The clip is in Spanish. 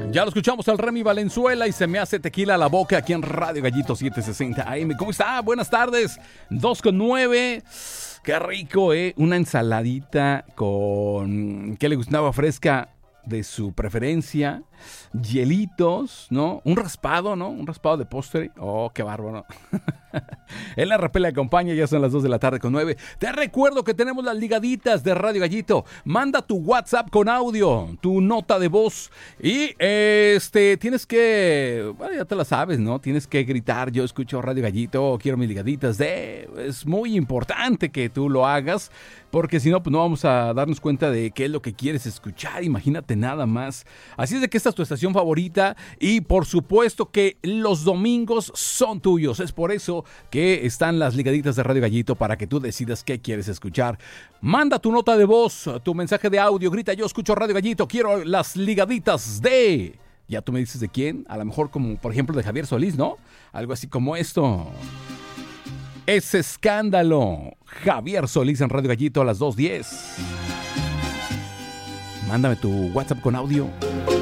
Ya lo escuchamos al Remy Valenzuela y se me hace tequila a la boca aquí en Radio Gallito 760 AM. ¿Cómo está? Buenas tardes. 2:09. Qué rico, ¿eh? Una ensaladita con... ¿Qué le gustaba? Fresca de su preferencia. Hielitos, ¿no? Un raspado, ¿no? Un raspado de postre. Oh, qué bárbaro. El RP le acompaña, ya son las 2:09. Te recuerdo que tenemos las ligaditas de Radio Gallito. Manda tu WhatsApp con audio, tu nota de voz. Y tienes que, bueno, ya te la sabes, ¿no? Tienes que gritar, yo escucho Radio Gallito, quiero mis ligaditas de... Es muy importante que tú lo hagas, porque si no, pues no vamos a darnos cuenta de qué es lo que quieres escuchar. Imagínate nada más. Así es de que esta es tu estación favorita y por supuesto que los domingos son tuyos. Es por eso que están las ligaditas de Radio Gallito para que tú decidas qué quieres escuchar. Manda tu nota de voz, tu mensaje de audio, grita yo escucho Radio Gallito, quiero las ligaditas de... Ya tú me dices de quién, a lo mejor como por ejemplo de Javier Solís, ¿no? Algo así como esto. Es escándalo. Javier Solís en Radio Gallito a las 2:10. Mándame tu WhatsApp con audio.